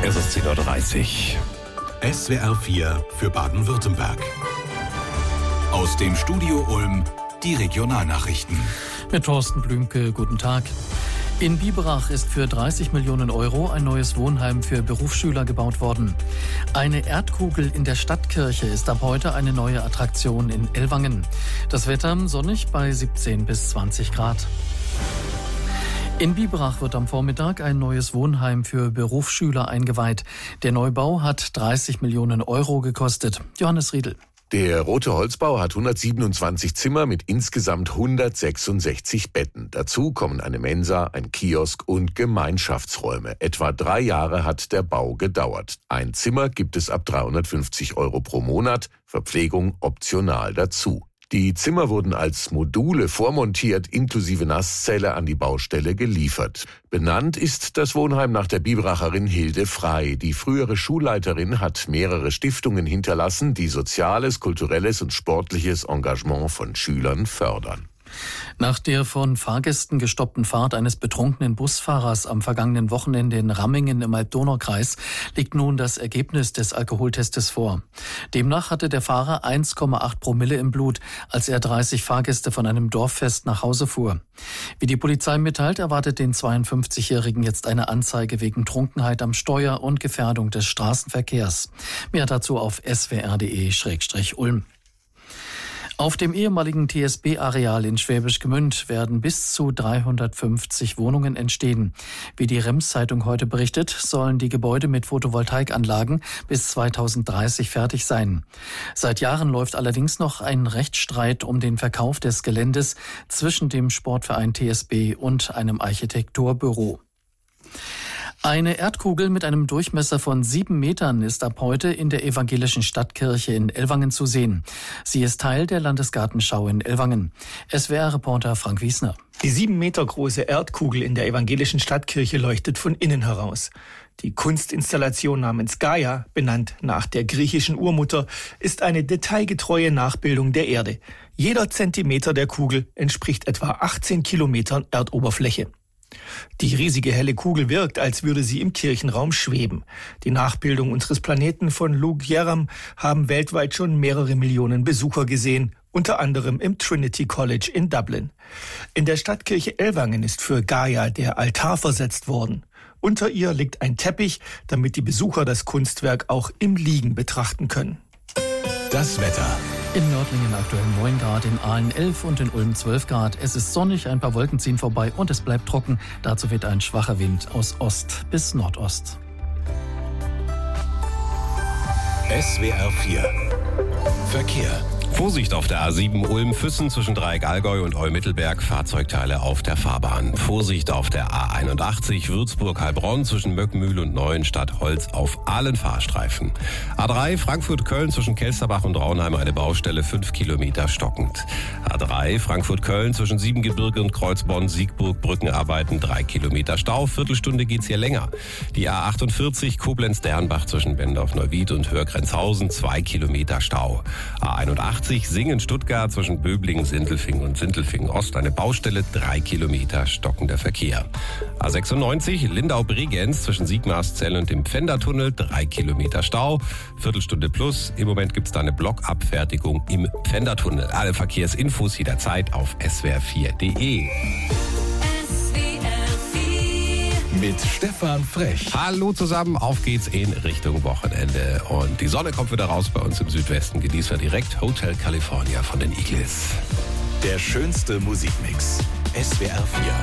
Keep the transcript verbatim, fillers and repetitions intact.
Es ist zehn Uhr dreißig. S W R vier für Baden-Württemberg. Aus dem Studio Ulm die Regionalnachrichten. Mit Thorsten Blümke, guten Tag. In Biberach ist für dreißig Millionen Euro ein neues Wohnheim für Berufsschüler gebaut worden. Eine Erdkugel in der Stadtkirche ist ab heute eine neue Attraktion in Ellwangen. Das Wetter sonnig bei siebzehn bis zwanzig Grad. In Biberach wird am Vormittag ein neues Wohnheim für Berufsschüler eingeweiht. Der Neubau hat dreißig Millionen Euro gekostet. Johannes Riedel. Der Rote Holzbau hat hundertsiebenundzwanzig Zimmer mit insgesamt hundertsechsundsechzig Betten. Dazu kommen eine Mensa, ein Kiosk und Gemeinschaftsräume. Etwa drei Jahre hat der Bau gedauert. Ein Zimmer gibt es ab dreihundertfünfzig Euro pro Monat, Verpflegung optional dazu. Die Zimmer wurden als Module vormontiert, inklusive Nasszelle an die Baustelle geliefert. Benannt ist das Wohnheim nach der Biberacherin Hilde Frey. Die frühere Schulleiterin hat mehrere Stiftungen hinterlassen, die soziales, kulturelles und sportliches Engagement von Schülern fördern. Nach der von Fahrgästen gestoppten Fahrt eines betrunkenen Busfahrers am vergangenen Wochenende in Rammingen im Alb-Donau-Kreis liegt nun das Ergebnis des Alkoholtestes vor. Demnach hatte der Fahrer eins Komma acht Promille im Blut, als er dreißig Fahrgäste von einem Dorffest nach Hause fuhr. Wie die Polizei mitteilt, erwartet den zweiundfünfzigjährigen jetzt eine Anzeige wegen Trunkenheit am Steuer und Gefährdung des Straßenverkehrs. Mehr dazu auf s w r punkt d e slash ulm. Auf dem ehemaligen T S B-Areal in Schwäbisch Gmünd werden bis zu dreihundertfünfzig Wohnungen entstehen. Wie die Rems-Zeitung heute berichtet, sollen die Gebäude mit Photovoltaikanlagen bis zweitausenddreißig fertig sein. Seit Jahren läuft allerdings noch ein Rechtsstreit um den Verkauf des Geländes zwischen dem Sportverein T S B und einem Architekturbüro. Eine Erdkugel mit einem Durchmesser von sieben Metern ist ab heute in der evangelischen Stadtkirche in Ellwangen zu sehen. Sie ist Teil der Landesgartenschau in Ellwangen. S W R-Reporter Frank Wiesner. Die sieben Meter große Erdkugel in der evangelischen Stadtkirche leuchtet von innen heraus. Die Kunstinstallation namens Gaia, benannt nach der griechischen Urmutter, ist eine detailgetreue Nachbildung der Erde. Jeder Zentimeter der Kugel entspricht etwa achtzehn Kilometern Erdoberfläche. Die riesige helle Kugel wirkt, als würde sie im Kirchenraum schweben. Die Nachbildung unseres Planeten von Lou Gehram haben weltweit schon mehrere Millionen Besucher gesehen, unter anderem im Trinity College in Dublin. In der Stadtkirche Ellwangen ist für Gaia der Altar versetzt worden. Unter ihr liegt ein Teppich, damit die Besucher das Kunstwerk auch im Liegen betrachten können. Das Wetter. In Nördlingen aktuell neun Grad, in Aalen elf und in Ulm zwölf Grad. Es ist sonnig, ein paar Wolken ziehen vorbei und es bleibt trocken. Dazu weht ein schwacher Wind aus Ost bis Nordost. S W R vier Verkehr. Vorsicht auf der A sieben Ulm-Füssen zwischen Dreieck-Allgäu und Eu-Mittelberg, Fahrzeugteile auf der Fahrbahn. Vorsicht auf der A einundachtzig Würzburg-Heilbronn zwischen Möckmühl und Neuenstadt-Holz auf allen Fahrstreifen. A drei Frankfurt-Köln zwischen Kelsterbach und Raunheim eine Baustelle, fünf Kilometer stockend. A drei Frankfurt-Köln zwischen Siebengebirge und Kreuzbonn-Siegburg Brückenarbeiten, drei Kilometer Stau, Viertelstunde geht's hier länger. Die A achtundvierzig Koblenz-Dernbach zwischen Bendorf-Neuwied und Hörgrenzhausen, zwei Kilometer Stau. A einundachtzig Singen-Stuttgart zwischen Böblingen, Sindelfingen und Sindelfingen-Ost eine Baustelle, drei Kilometer stockender Verkehr. A sechsundneunzig Lindau-Bregenz zwischen Sigmarszell und dem Pfändertunnel, drei Kilometer Stau, Viertelstunde plus. Im Moment gibt es da eine Blockabfertigung im Pfändertunnel. Alle Verkehrsinfos jederzeit auf s w r vier punkt d e. Mit Stefan Frech. Hallo zusammen, auf geht's in Richtung Wochenende. Und die Sonne kommt wieder raus bei uns im Südwesten. Genießen wir direkt Hotel California von den Eagles. Der schönste Musikmix. S W R vier.